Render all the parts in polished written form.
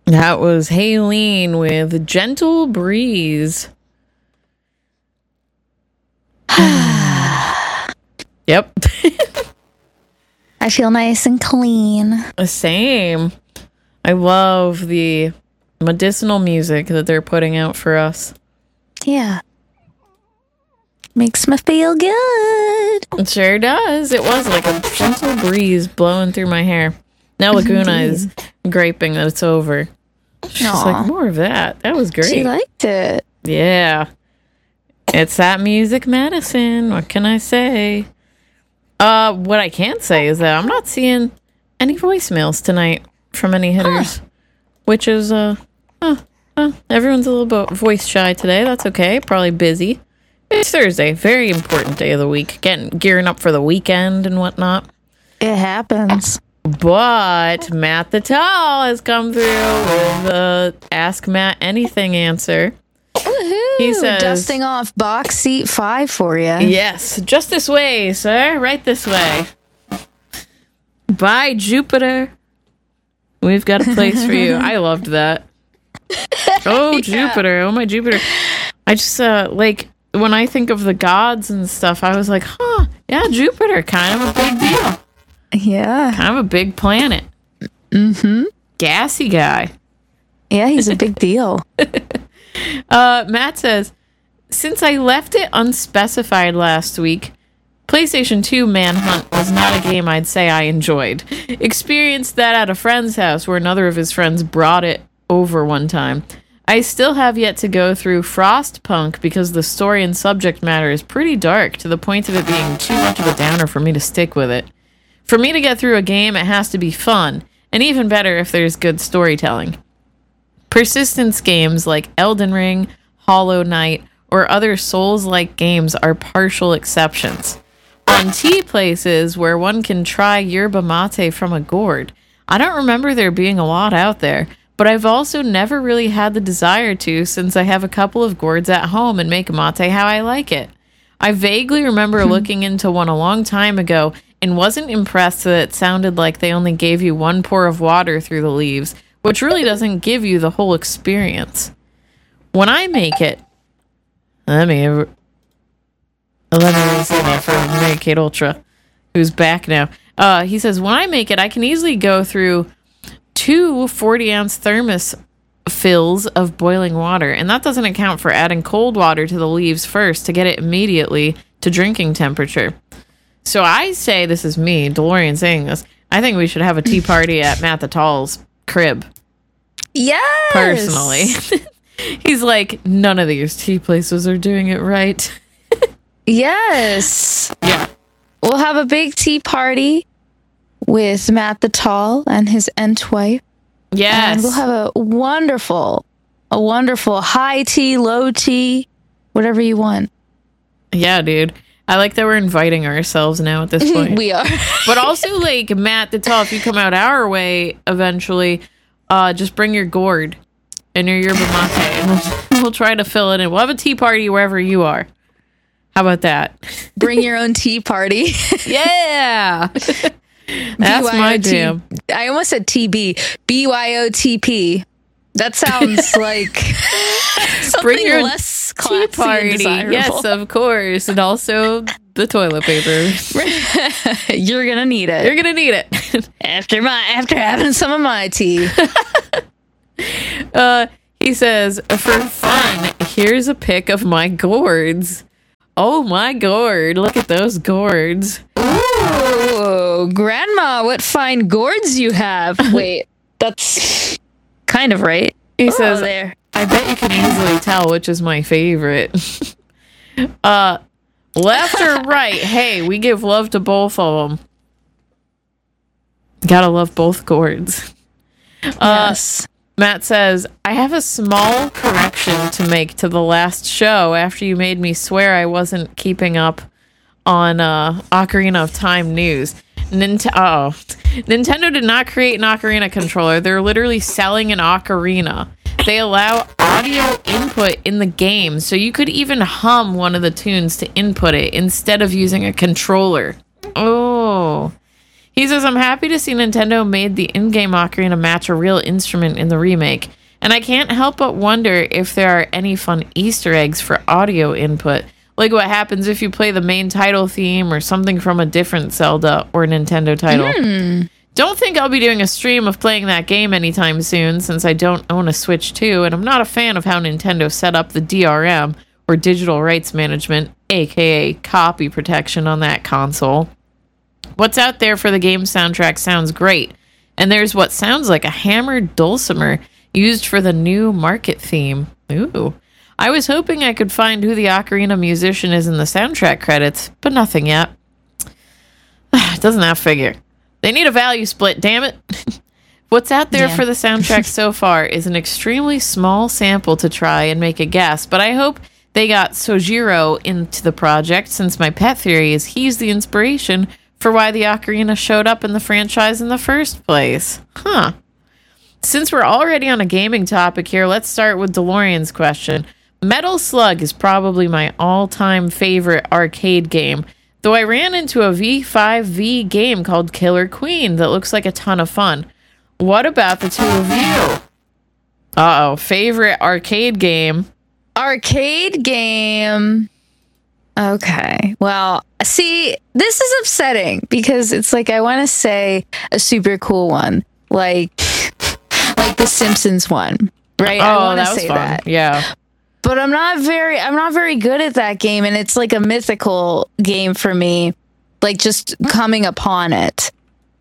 That was Haleen with Gentle Breeze. Yep. I feel nice and clean. Same. I love the medicinal music that they're putting out for us. Yeah. Makes me feel good. It sure does. It was like a gentle breeze blowing through my hair. Now Laguna is griping that it's over. She's like, more of that. That was great. She liked it. Yeah. It's that music medicine. What can I say? What I can say is that I'm not seeing any voicemails tonight from any hitters, which is, everyone's a little bit voice shy today. That's okay. Probably busy. It's Thursday. Very important day of the week. Gearing up for the weekend and whatnot. It happens. But Matt the Tall has come through with the Ask Matt Anything answer. Woohoo! He says, dusting off box seat 5 for you. Yes, just this way, sir. Right this way. By Jupiter. We've got a place for you. I loved that. Oh, yeah. Jupiter. Oh, my Jupiter. I just, when I think of the gods and stuff, I was like, yeah, Jupiter. Kind of a big deal. Yeah. Kind of a big planet. Mm-hmm. Gassy guy. Yeah, he's a big deal. Matt says, since I left it unspecified last week, PlayStation 2 Manhunt was not a game I'd say I enjoyed. Experienced that at a friend's house where another of his friends brought it over one time. I still have yet to go through Frostpunk because the story and subject matter is pretty dark to the point of it being too much of a downer for me to stick with it. For me to get through a game, it has to be fun, and even better if there's good storytelling. Persistence games like Elden Ring, Hollow Knight, or other Souls-like games are partial exceptions. On tea places where one can try yerba mate from a gourd, I don't remember there being a lot out there, but I've also never really had the desire to since I have a couple of gourds at home and make mate how I like it. I vaguely remember looking into one a long time ago and wasn't impressed that it sounded like they only gave you one pour of water through the leaves, which really doesn't give you the whole experience. When I make it... Let me say that for Mary Kate Ultra, who's back now. He says, when I make it, I can easily go through 2 40-ounce thermos fills of boiling water, and that doesn't account for adding cold water to the leaves first to get it immediately to drinking temperature. So I say, this is me, DeLorean saying this, I think we should have a tea party at Matt the Tall's crib. Yes! Personally. He's like, none of these tea places are doing it right. Yes. Yeah. We'll have a big tea party with Matt the Tall and his wife. Yes. And we'll have a wonderful high tea, low tea, whatever you want. Yeah, dude. I like that we're inviting ourselves now at this point. We are. But also, like, Matt the Tall, if you come out our way eventually, just bring your gourd and your yerba mate, and we'll try to fill it in. We'll have a tea party wherever you are. How about that? Bring your own tea party. Yeah. That's my jam. I almost said TB. BYOTP. That sounds like something Bring your less tea party. Yes, of course. And also the toilet paper. You're going to need it. You're going to need it. After having some of my tea. He says, for fun, here's a pic of my gourds. Oh my gourd, look at those gourds. Ooh, Grandma, what fine gourds you have. Wait, that's kind of right. He says, there. I bet you can easily tell which is my favorite. Left or right? Hey, we give love to both of them. Gotta love both gourds. Yes. Matt says, I have a small correction to make to the last show after you made me swear I wasn't keeping up on Ocarina of Time news. Nintendo did not create an Ocarina controller. They're literally selling an Ocarina. They allow audio input in the game, so you could even hum one of the tunes to input it instead of using a controller. Oh. He says, I'm happy to see Nintendo made the in-game ocarina match a real instrument in the remake. And I can't help but wonder if there are any fun Easter eggs for audio input. Like what happens if you play the main title theme or something from a different Zelda or Nintendo title. Don't think I'll be doing a stream of playing that game anytime soon, since I don't own a Switch 2, and I'm not a fan of how Nintendo set up the DRM, or digital rights management, aka copy protection, on that console. What's out there for the game soundtrack sounds great, and there's what sounds like a hammered dulcimer used for the new market theme. Ooh. I was hoping I could find who the ocarina musician is in the soundtrack credits, but nothing yet. Doesn't that figure? They need a value split, damn it. What's out there for the soundtrack so far is an extremely small sample to try and make a guess, but I hope they got Sojiro into the project, since my pet theory is he's the inspiration for why the ocarina showed up in the franchise in the first place. Huh. Since we're already on a gaming topic here, let's start with DeLorean's question. Metal Slug is probably my all-time favorite arcade game, though I ran into a V5V game called Killer Queen that looks like a ton of fun. What about the two of you? Uh-oh, favorite arcade game. Arcade game. Okay. Well, see, this is upsetting because it's like I want to say a super cool one, like the Simpsons one, right? I want to say fun. that. Yeah. But I'm not very good at that game, and it's like a mythical game for me, like just coming upon it.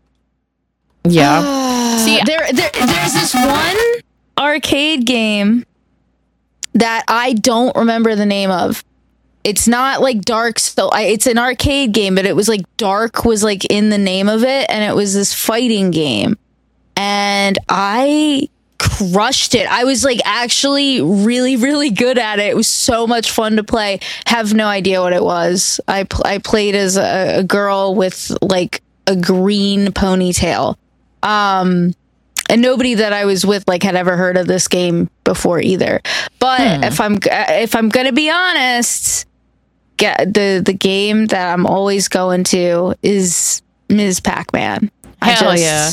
Yeah. See, there's this one arcade game that I don't remember the name of. It's not like Dark, so it's an arcade game, but it was like Dark was like in the name of it, and it was this fighting game, and I crushed it. I was like actually really, really good at it. It was so much fun to play. Have no idea what it was. I played as a girl with like a green ponytail. And nobody that I was with like had ever heard of this game before either. But if I'm gonna be honest, the game that I'm always going to is Ms. Pac-Man. Hell yeah.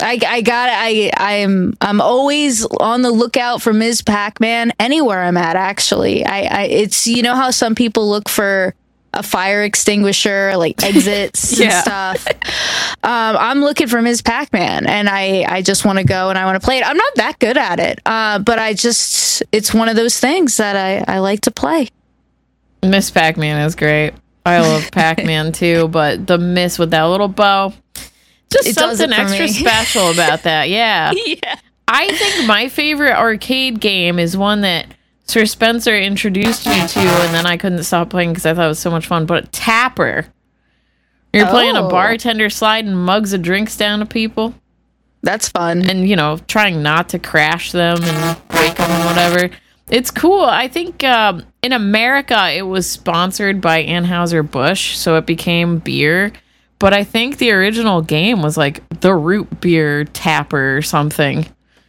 I'm always on the lookout for Ms. Pac-Man anywhere I'm at, actually. It's, you know how some people look for a fire extinguisher, like exits and stuff. I'm looking for Ms. Pac-Man, and I just want to go and I want to play it. I'm not that good at it, but it's one of those things that I like to play. Miss Pac-Man is great. I love Pac-Man too, but the miss with that little bow, just something extra special about that. Yeah. Yeah. I think my favorite arcade game is one that Sir Spencer introduced me to, and then I couldn't stop playing because I thought it was so much fun. But Tapper. You're playing a bartender sliding mugs of drinks down to people. That's fun. And, you know, trying not to crash them and break them and whatever. It's cool. I think in America it was sponsored by Anheuser-Busch, so it became beer. But I think the original game was like the root beer Tapper or something.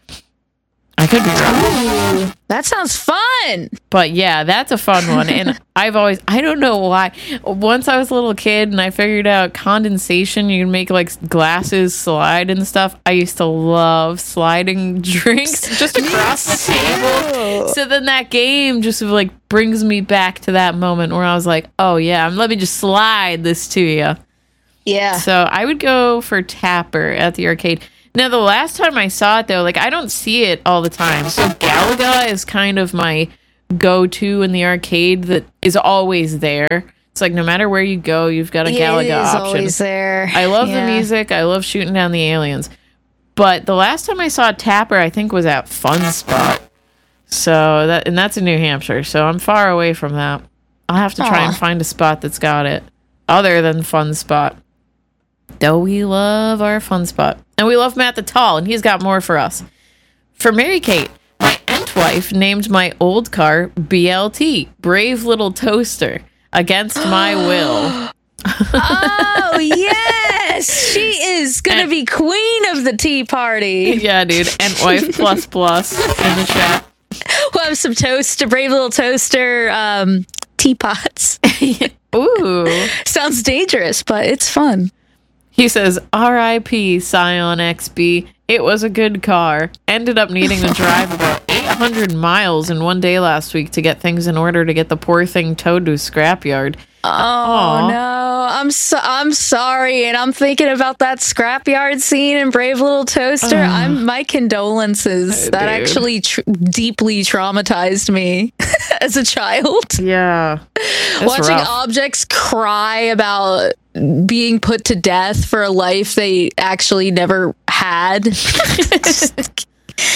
I could be wrong. That sounds fun. But yeah, that's a fun one. And I don't know why. Once I was a little kid and I figured out condensation, you can make like glasses slide and stuff. I used to love sliding drinks just across the table. So then that game just like brings me back to that moment where I was like, oh yeah, let me just slide this to you. Yeah. So I would go for Tapper at the arcade. Now, the last time I saw it, though, like, I don't see it all the time. So Galaga is kind of my go-to in the arcade that is always there. It's like, no matter where you go, you've got a Galaga option. Always there. I love the music. I love shooting down the aliens. But the last time I saw Tapper, I think, was at Fun Spot. So, that's in New Hampshire. So I'm far away from that. I'll have to try and find a spot that's got it. Other than Fun Spot. Though we love our Fun Spot. And we love Matt the Tall, and he's got more for us. For Mary Kate, my aunt-wife named my old car BLT, Brave Little Toaster, against my will. Oh, yes! She is going to be queen of the tea party. Yeah, dude. Aunt-wife plus plus in the chat. We'll have some Brave Little Toaster teapots. Ooh. Sounds dangerous, but it's fun. He says, R.I.P. Scion XB. It was a good car. Ended up needing to drive about 800 miles in one day last week to get things in order to get the poor thing towed to a scrapyard. Oh no, I'm sorry, and I'm thinking about that scrapyard scene in Brave Little Toaster. My condolences. That actually deeply traumatized me as a child. Yeah, watching objects cry about being put to death for a life they actually never had. But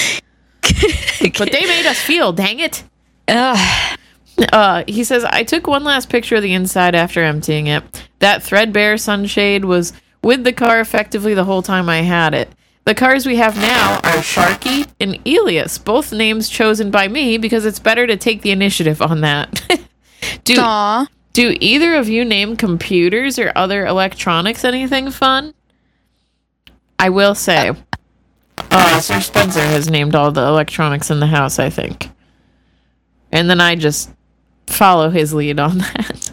they made us feel. Dang it. He says, I took one last picture of the inside after emptying it. That threadbare sunshade was with the car effectively the whole time I had it. The cars we have now are Sharky and Elias, both names chosen by me because it's better to take the initiative on that. Do either of you name computers or other electronics anything fun? I will say, Sir Spencer has named all the electronics in the house, I think. And then I just follow his lead on that.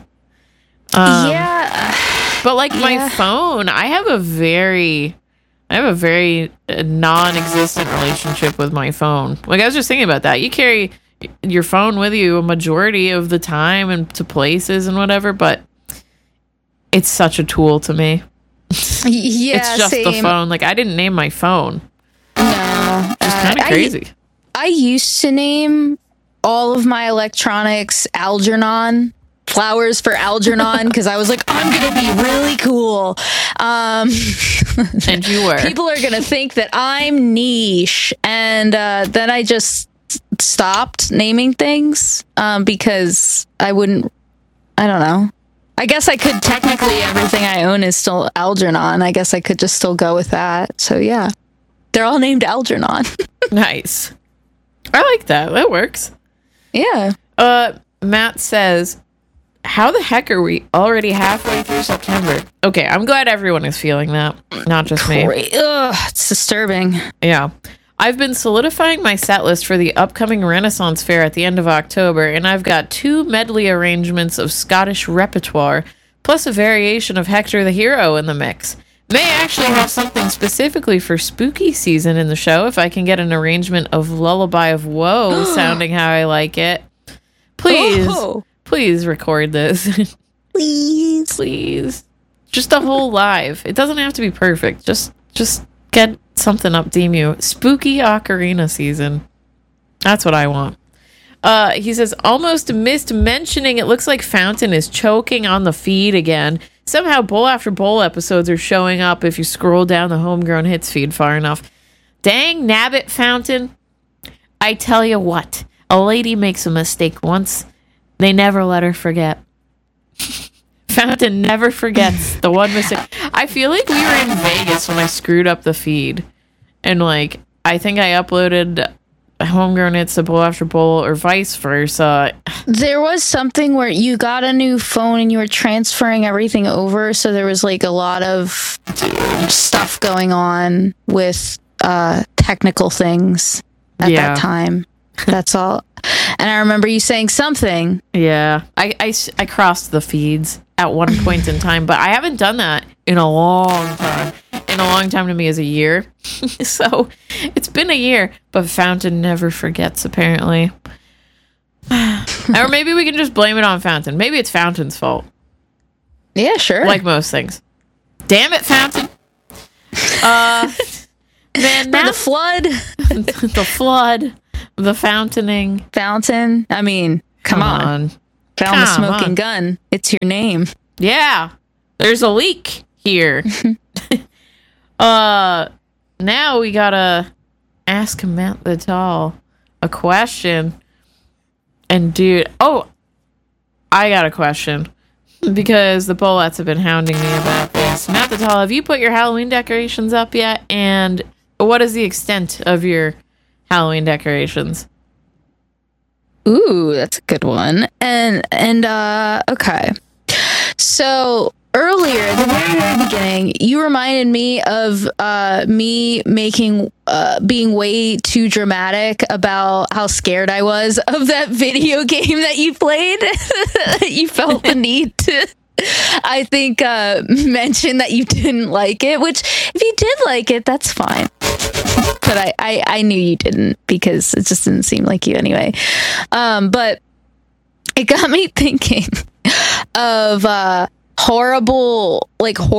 But like my phone, I have a very non-existent relationship with my phone. Like I was just thinking about that. You carry your phone with you a majority of the time and to places and whatever, but it's such a tool to me. Yeah, it's just the phone. Like I didn't name my phone. No, it's kind of crazy. I used to name all of my electronics Algernon, flowers for Algernon, because I was like, I'm gonna be really cool. And you were. People are gonna think that I'm niche, and then I just stopped naming things because I don't know. I guess I could technically, everything I own is still Algernon. I guess I could just still go with that. So yeah, they're all named Algernon. Nice. I like that. That works. Yeah. Matt says, how the heck are we already halfway through September? Okay, I'm glad everyone is feeling that, not just me. Ugh, it's disturbing. Yeah. I've been solidifying my set list for the upcoming Renaissance Fair at the end of October, and I've got 2 medley arrangements of Scottish repertoire, plus a variation of Hector the Hero in the mix. May actually have something specifically for spooky season in the show if I can get an arrangement of Lullaby of Woe sounding how I like it. Please record this. Please. Just a whole live. It doesn't have to be perfect. Just get something up, Demu. Spooky ocarina season. That's what I want. He says, almost missed mentioning it looks like Fountain is choking on the feed again. Somehow bowl after bowl episodes are showing up if you scroll down the Homegrown Hits feed far enough. Dang nabbit, Fountain. I tell you what, a lady makes a mistake once, they never let her forget. Fountain never forgets the one mistake. I feel like we were in Vegas when I screwed up the feed. And like, I think I uploaded Homegrown Hits to bowl after bowl or vice versa. There was something where you got a new phone and you were transferring everything over, so there was like a lot of stuff going on with technical things at that time. That's all. And I remember you saying something. Yeah, I crossed the feeds at one point in time, but I haven't done that in a long time. And a long time to me is a year. So it's been a year, but Fountain never forgets, apparently. Or maybe we can just blame it on Fountain. Maybe it's Fountain's fault. Yeah, sure. Like most things. Damn it, Fountain. Man, the flood. The flood. The fountaining. Fountain. I mean, come on. Found the smoking gun. It's your name. Yeah. There's a leak here. Now we gotta ask Matt the Tall a question. And dude, I got a question. Because the Bolettes have been hounding me about this. Matt the Tall, have you put your Halloween decorations up yet? And what is the extent of your Halloween decorations? Ooh, that's a good one. And okay. So earlier, at the very beginning, you reminded me of me being way too dramatic about how scared I was of that video game that you played. You felt the need to I think mention that you didn't like it, which if you did like it, that's fine. But I knew you didn't because it just didn't seem like you anyway. But it got me thinking of horrible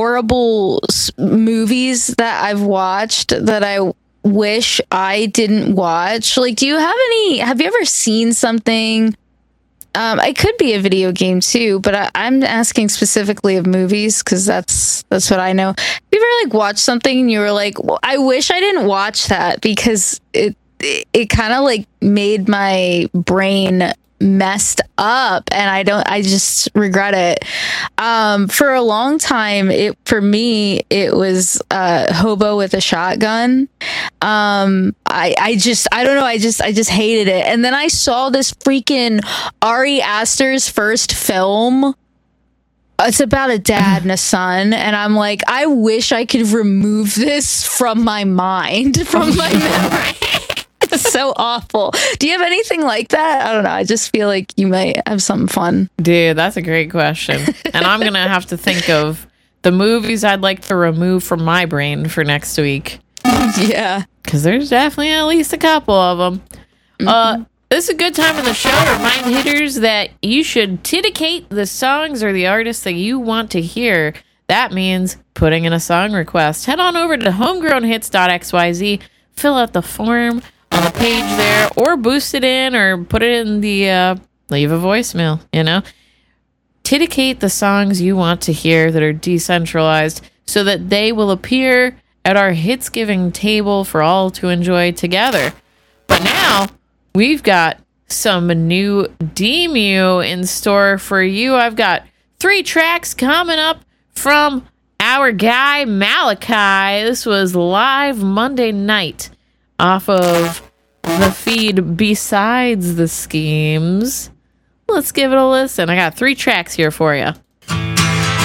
movies that I've watched that I wish I didn't watch. Like, have you ever seen something? It could be a video game too, but I'm asking specifically of movies because that's what I know. Have you ever watched something and you were like, well, I wish I didn't watch that because it kind of made my brain messed up and I just regret it. For a long time, for me it was Hobo with a Shotgun. I don't know, I just hated it. And then I saw this freaking Ari Aster's first film. It's about a dad and a son, and I'm like, I wish I could remove this from my mind, from my memory. It's so awful. Do you have anything like that? I don't know. I just feel like you might have something fun. Dude, that's a great question. And I'm going to have to think of the movies I'd like to remove from my brain for next week. Yeah. Because there's definitely at least a couple of them. Mm-hmm. This is a good time in the show to remind hitters that you should tidicate the songs or the artists that you want to hear. That means putting in a song request. Head on over to homegrownhits.xyz, fill out the form on the page there, or boost it in, or put it in the leave a voicemail, Tidicate the songs you want to hear that are decentralized so that they will appear at our hits giving table for all to enjoy together. But now we've got some new Demu in store for you. I've got 3 tracks coming up from our guy Malachi. This was live Monday night off of the feed Besides the Schemes. Let's give it a listen. I got 3 tracks here for you.